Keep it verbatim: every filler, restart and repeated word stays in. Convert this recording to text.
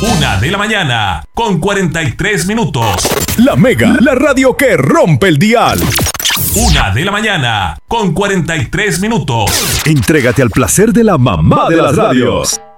Una de la mañana, con cuarenta y tres minutos. La Mega, la radio que rompe el dial. Una de la mañana, con cuarenta y tres minutos. Entrégate al placer de la mamá de las radios.